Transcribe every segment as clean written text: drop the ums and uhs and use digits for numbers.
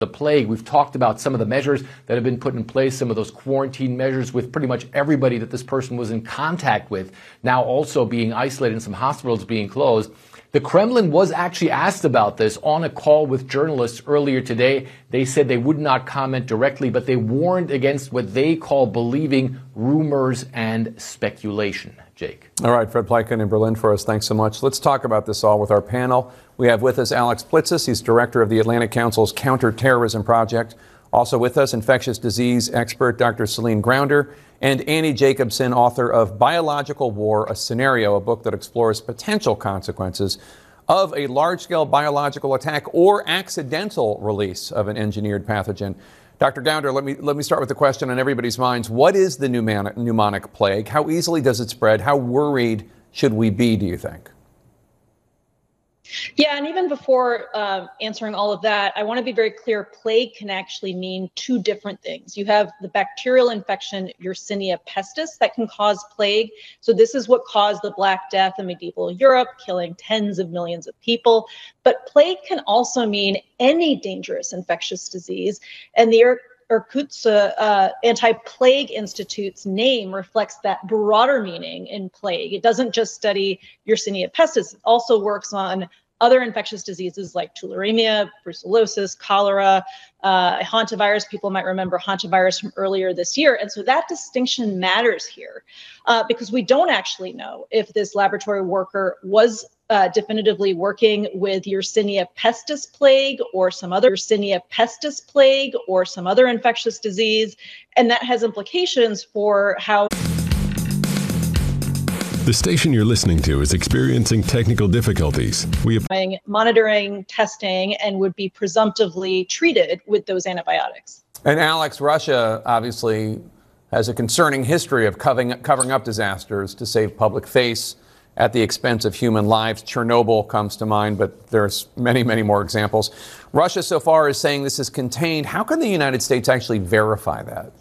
the plague. We've talked about some of the measures that have been put in place, some of those quarantine measures with pretty much everybody that this person was in contact with, now also being isolated and some hospitals being closed. The Kremlin was actually asked about this on a call with journalists earlier today. They said they would not comment directly, but they warned against what they call believing rumors and speculation. Jake. All right, Fred Pleitgen in Berlin for us. Thanks so much. Let's talk about this all with our panel. We have with us Alex Plitzis. He's director of the Atlantic Council's Counterterrorism Project. Also with us, infectious disease expert Dr. Celine Grounder, and Annie Jacobson, author of Biological War, a Scenario, a book that explores potential consequences of a large-scale biological attack or accidental release of an engineered pathogen. Dr. Gounder, let me start with the question on everybody's minds. What is the pneumonic plague? How easily does it spread? How worried should we be, do you think? Yeah, and even before answering all of that, I want to be very clear. Plague can actually mean two different things. You have the bacterial infection Yersinia pestis that can cause plague. So this is what caused the Black Death in medieval Europe, killing tens of millions of people. But plague can also mean any dangerous infectious disease. And the Irkutsk Anti-Plague Institute's name reflects that broader meaning in plague. It doesn't just study Yersinia pestis. It also works on other infectious diseases like tularemia, brucellosis, cholera, hantavirus. People might remember hantavirus from earlier this year. And so that distinction matters here because we don't actually know if this laboratory worker was definitively working with Yersinia pestis plague or some other infectious disease. And that has implications for how. The station you're listening to is experiencing technical difficulties. We have monitoring, testing, and would be presumptively treated with those antibiotics. And Alex, Russia obviously has a concerning history of covering up disasters to save public face at the expense of human lives. Chernobyl comes to mind, but there's many, many more examples. Russia so far is saying this is contained. How can the United States actually verify that?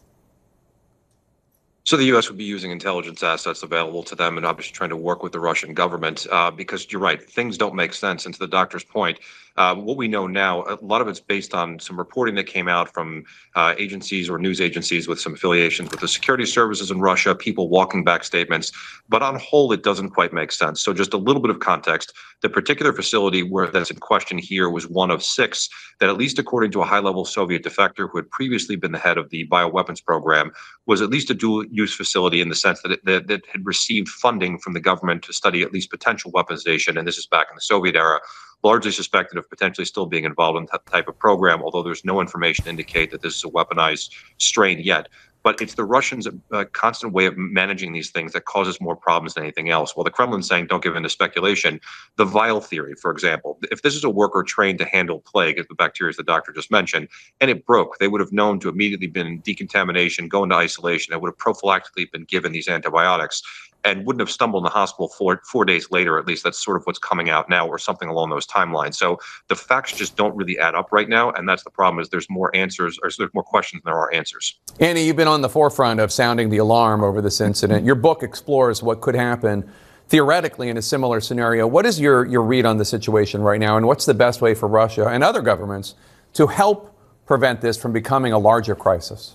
So the U.S. would be using intelligence assets available to them and obviously trying to work with the Russian government because you're right, things don't make sense. And to the doctor's point, what we know now, a lot of it's based on some reporting that came out from agencies or news agencies with some affiliations with the security services in Russia, people walking back statements. But on whole, it doesn't quite make sense. So just a little bit of context. The particular facility where that's in question here was one of 6 that, at least according to a high-level Soviet defector who had previously been the head of the bioweapons program, was at least a dual-use facility in the sense that it had received funding from the government to study at least potential weaponization. And this is back in the Soviet era, largely suspected of potentially still being involved in that type of program, although there's no information to indicate that this is a weaponized strain yet. But it's the Russians' constant way of managing these things that causes more problems than anything else. While the Kremlin's saying don't give in to speculation, the vial theory, for example, if this is a worker trained to handle plague, the bacteria the doctor just mentioned, and it broke, they would have known to immediately been in decontamination, go into isolation, and would have prophylactically been given these antibiotics and wouldn't have stumbled in the hospital 4 days later. At least that's sort of what's coming out now, or something along those timelines. So the facts just don't really add up right now, and that's the problem. Is there's more answers, or there's more questions than there are answers. Annie, you've been on the forefront of sounding the alarm over this incident. Your book explores what could happen theoretically in a similar scenario. What is your read on the situation right now, and what's the best way for Russia and other governments to help prevent this from becoming a larger crisis?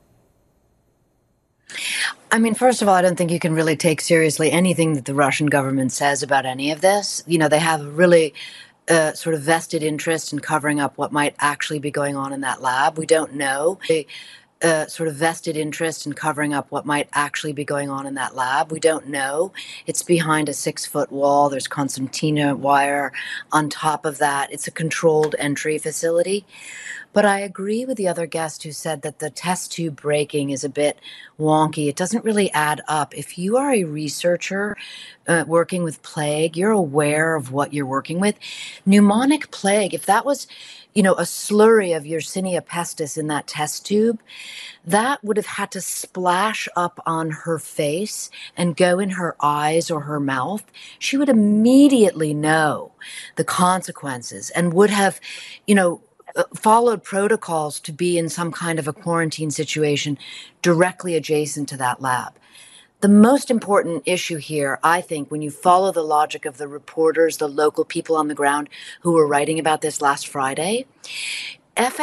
I mean, first of all, I don't think you can really take seriously anything that the Russian government says about any of this. You know, they have a really sort of vested interest in covering up what might actually be going on in that lab. We don't know. Sort of vested interest in covering up what might actually be going on in that lab. We don't know. It's behind a 6-foot wall. There's concertina wire on top of that. It's a controlled entry facility. But I agree with the other guest who said that the test tube breaking is a bit wonky. It doesn't really add up. If you are a researcher working with plague, you're aware of what you're working with. Pneumonic plague, if that was, a slurry of Yersinia pestis in that test tube, that would have had to splash up on her face and go in her eyes or her mouth. She would immediately know the consequences and would have, followed protocols to be in some kind of a quarantine situation directly adjacent to that lab. The most important issue here, I think, when you follow the logic of the reporters, the local people on the ground who were writing about this last Friday,